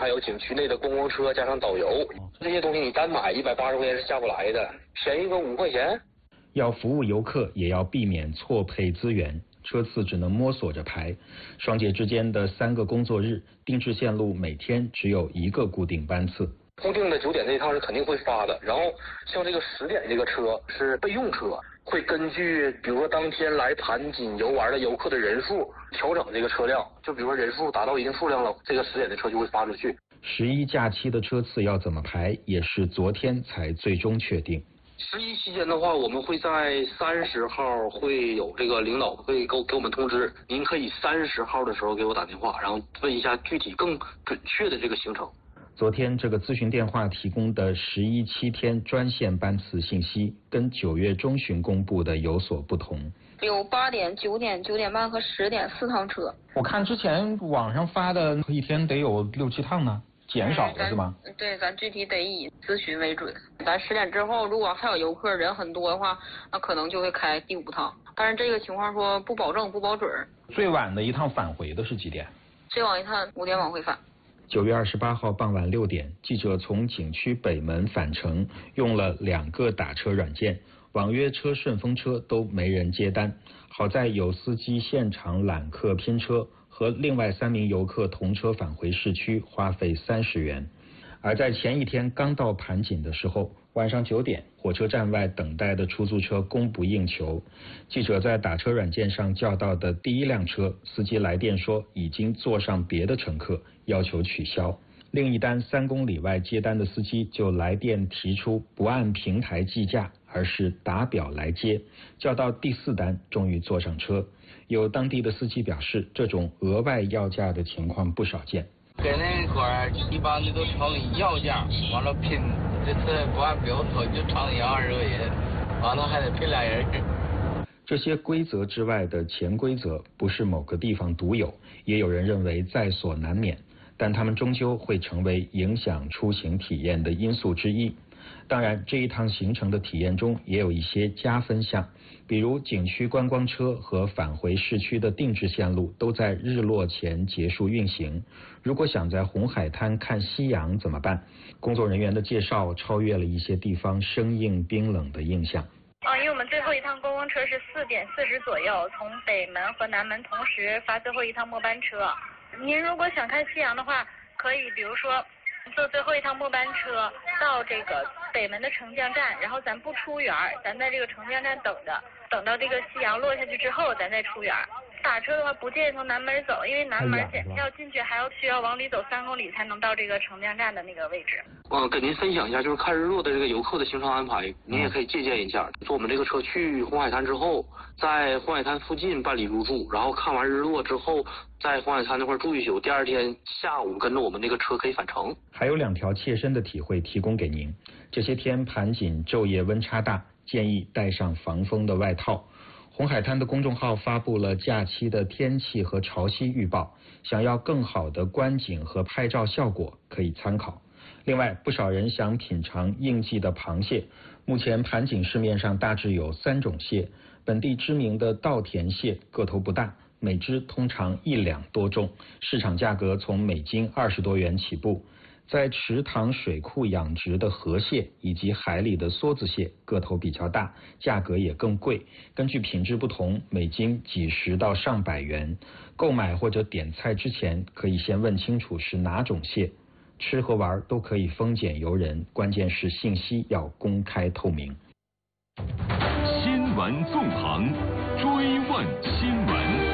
还有景区内的观光车加上导游，这些东西你单买180块钱是下不来的，便宜个5块钱。 要服务游客，也要避免错配资源，车次只能摸索着排。双节之间的3个工作日，定制线路每天只有1个固定班次。 固定的9点这一趟是肯定会发的，然后像这个10点这个车是备用车，会根据比如说当天来盘锦游玩的游客的人数调整这个车辆，就比如说人数达到一定数量了，这个10点的车就会发出去。 11假期的车次要怎么排，也是昨天才最终确定。 11期间的话，我们会在30号会有这个领导会给我们通知，您可以30号的时候给我打电话，然后问一下具体更准确的这个行程。 昨天这个咨询电话提供的11、7天专线班次信息，跟9月中旬公布的有所不同。 有8点、9点、9点半和10点4趟车。 我看之前网上发的一天得有6、7趟呢，减少了是吗？ 对，咱具体得以咨询为准。咱10点之后，如果还有游客人很多的话，那可能就会开第5趟。但是这个情况说不保证、不保准。 最晚的一趟返回的是几点？ 最晚一趟5点往回返。 9月28号傍晚6点，记者从景区北门返程，用了2个打车软件，网约车、顺风车都没人接单。好在有司机现场揽客拼车，和另外3名游客同车返回市区，花费30元。而在前一天刚到盘锦的时候，晚上9点，火车站外等待的出租车供不应求。记者在打车软件上叫到的第1辆车，司机来电说已经坐上别的乘客，要求取消。另一单3公里外接单的司机就来电提出不按平台计价，而是打表来接。叫到第4单，终于坐上车。有当地的司机表示，这种额外要价的情况不少见。 跟那块儿一般的都成要价，完了拼，这次不按表头就成120块钱，完了还得拼俩人。 这些规则之外的潜规则不是某个地方独有，也有人认为在所难免，但他们终究会成为影响出行体验的因素之一。当然，这一趟行程的体验中也有一些加分项，比如景区观光车和返回市区的定制线路都在日落前结束运行。如果想在红海滩看夕阳怎么办？工作人员的介绍超越了一些地方生硬冰冷的印象。 因为我们最后一趟观光车是4点40左右，从北门和南门同时发最后一趟末班车。您如果想看夕阳的话，可以比如说坐最后一趟末班车到这个北门的城江站，然后咱不出园，咱在这个城江站等着，等到这个夕阳落下去之后咱再出园。打车的话不建议从南门走，因为南门检票进去还需要往里走3公里才能到这个城江站的那个位置。 跟您分享一下就是看日落的这个游客的行程安排，您也可以借鉴一下。坐我们这个车去红海滩之后，在红海滩附近办理入住，然后看完日落之后在红海滩那块住一宿，第2天下午跟着我们那个车可以返程。 还有2条切身的体会提供给您。这些天盘锦昼夜温差大，建议带上防风的外套。红海滩的公众号发布了假期的天气和潮汐预报，想要更好的观景和拍照效果可以参考。另外，不少人想品尝应季的螃蟹。目前盘锦市面上大致有3种蟹，本地知名的稻田蟹个头不大，每只通常1两多重，市场价格从每斤20多元起步。在池塘水库养殖的河蟹以及海里的梭子蟹个头比较大，价格也更贵，根据品质不同，每斤几十到上百元。购买或者点菜之前，可以先问清楚是哪种蟹。吃和玩都可以丰俭由人，关键是信息要公开透明。 新闻纵横，追问新闻。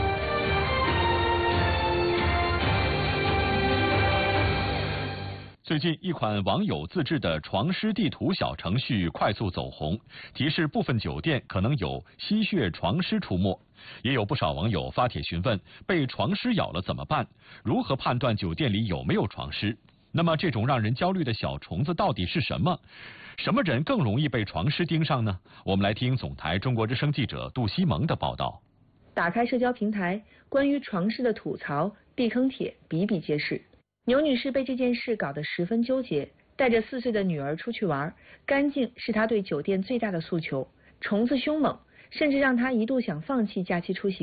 最近，一款网友自制的床虱地图小程序快速走红，提示部分酒店可能有吸血床虱出没。也有不少网友发帖询问，被床虱咬了怎么办？如何判断酒店里有没有床虱？那么，这种让人焦虑的小虫子到底是什么？什么人更容易被床虱盯上呢？我们来听总台中国之声记者杜西蒙的报道。 打开社交平台，关于床虱的吐槽、避坑帖比比皆是。牛女士被这件事搞得十分纠结，带着4岁的女儿出去玩，干净是她对酒店最大的诉求，虫子凶猛，甚至让她一度想放弃假期出行。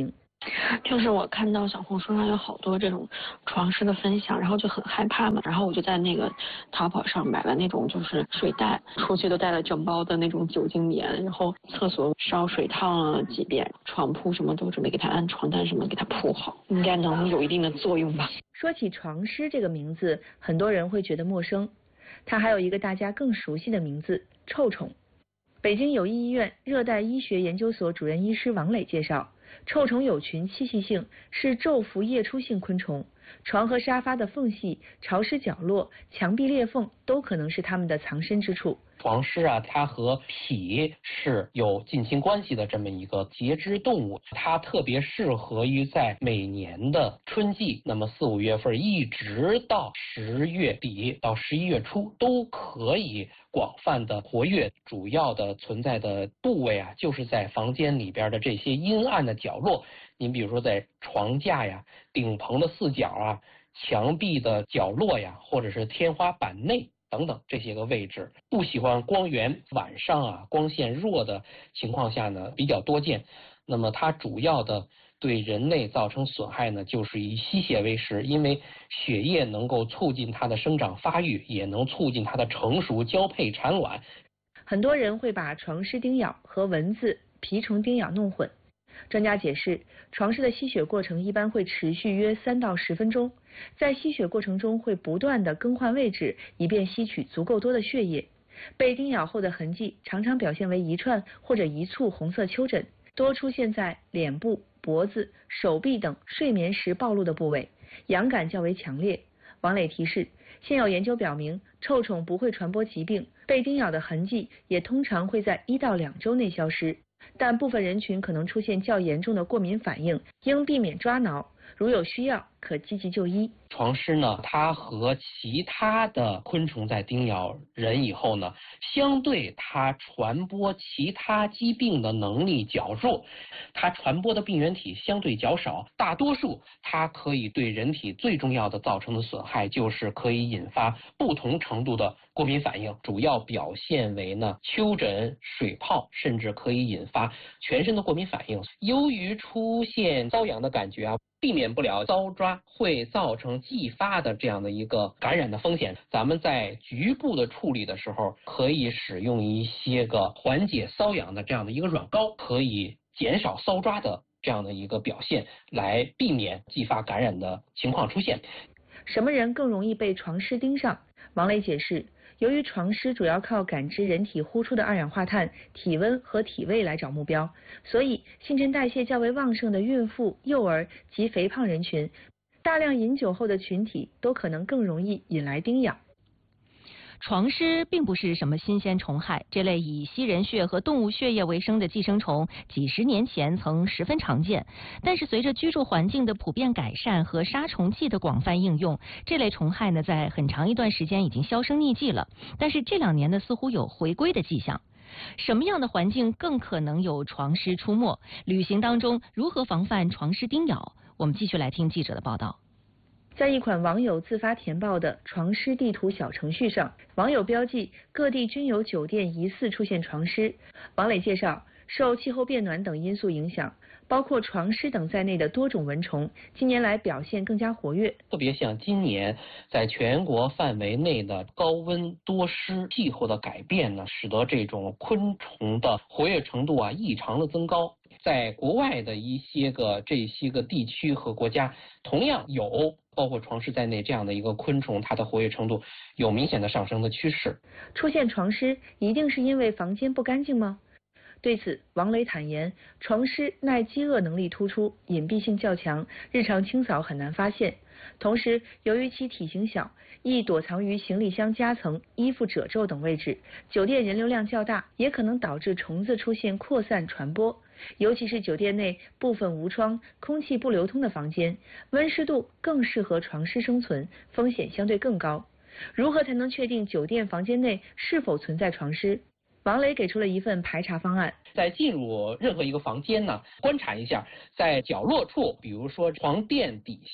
就是我看到小红书上有好多这种床虱的分享，然后就很害怕嘛，然后我就在那个淘宝上买了那种就是睡袋，出去都带了整包的那种酒精棉，然后厕所烧水烫了几遍，床铺什么都准备给它安床单什么给它铺好，应该能有一定的作用吧。 说起床虱这个名字，很多人会觉得陌生，它还有一个大家更熟悉的名字——臭虫。北京友谊医院热带医学研究所主任医师王磊介绍，臭虫有群栖息性，是昼伏夜出性昆虫，床和沙发的缝隙、潮湿角落、墙壁裂缝都可能是它们的藏身之处。 床虱啊，它和脾是有近亲关系的这么一个节肢动物，它特别适合于在每年的春季，那么4、5月份一直到10月底到11月初都可以广泛的活跃。主要的存在的部位啊，就是在房间里边的这些阴暗的角落。您比如说在床架呀、顶棚的四角啊、墙壁的角落呀，或者是天花板内等等这些个位置。不喜欢光源，晚上啊光线弱的情况下呢比较多见。那么它主要的对人类造成损害呢，就是以吸血为食，因为血液能够促进它的生长发育，也能促进它的成熟、交配、产卵。 很多人会把床虱叮咬和蚊子、蜱虫叮咬弄混。专家解释，床虱的吸血过程一般会持续约3到10分钟，在吸血过程中会不断的更换位置，以便吸取足够多的血液。被叮咬后的痕迹常常表现为一串或者一簇红色丘疹，多出现在脸部、脖子、手臂等睡眠时暴露的部位，痒感较为强烈。王磊提示，现有研究表明，臭虫不会传播疾病，被叮咬的痕迹也通常会在1到2周内消失。但部分人群可能出现较严重的过敏反应，应避免抓挠，如有需要可积极就医。 床虱呢，它和其他的昆虫在叮咬人以后呢，相对它传播其他疾病的能力较弱，它传播的病原体相对较少，大多数它可以对人体最重要的造成的损害就是可以引发不同程度的过敏反应，主要表现为呢丘疹、水泡，甚至可以引发全身的过敏反应。由于出现瘙痒的感觉啊，避免不了搔抓会造成继发的这样的一个感染的风险。咱们在局部的处理的时候，可以使用一些个缓解瘙痒的这样的一个软膏，可以减少搔抓的这样的一个表现，来避免继发感染的情况出现。 什么人更容易被床虱盯上？王磊解释，由于床虱主要靠感知人体呼出的二氧化碳、体温和体味来找目标，所以新陈代谢较为旺盛的孕妇、幼儿及肥胖人群，大量饮酒后的群体都可能更容易引来叮咬。 床虱并不是什么新鲜虫害，这类以吸人血和动物血液为生的寄生虫，几十年前曾十分常见。但是随着居住环境的普遍改善和杀虫剂的广泛应用，这类虫害呢，在很长一段时间已经销声匿迹了。但是这2年呢，似乎有回归的迹象。什么样的环境更可能有床虱出没？旅行当中如何防范床虱叮咬？我们继续来听记者的报道。 在一款网友自发填报的床虱地图小程序上，网友标记各地均有酒店疑似出现床虱。王磊介绍，受气候变暖等因素影响，包括床虱等在内的多种蚊虫近年来表现更加活跃。 特别像今年在全国范围内的高温多湿气候的改变呢，使得这种昆虫的活跃程度啊异常的增高。在国外的这些个地区和国家，同样有包括床虱在内这样的一个昆虫，它的活跃程度有明显的上升的趋势。 出现床虱一定是因为房间不干净吗？对此，王磊坦言，床虱耐饥饿能力突出，隐蔽性较强，日常清扫很难发现。同时，由于其体型小，易躲藏于行李箱夹层、衣服褶皱等位置，酒店人流量较大，也可能导致虫子出现扩散传播。尤其是酒店内部分无窗、空气不流通的房间，温湿度更适合床虱生存，风险相对更高。如何才能确定酒店房间内是否存在床虱？王磊给出了一份排查方案。 在进入任何一个房间呢，观察一下，在角落处，比如说床垫底下，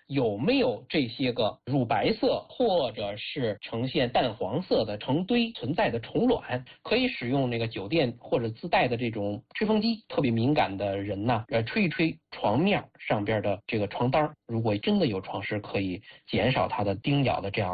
有没有这些个乳白色或者是呈现淡黄色的成堆存在的虫卵，可以使用那个酒店或者自带的这种吹风机，特别敏感的人呢，吹一吹床面上边的这个床单，如果真的有床虱，可以减少它的叮咬的这样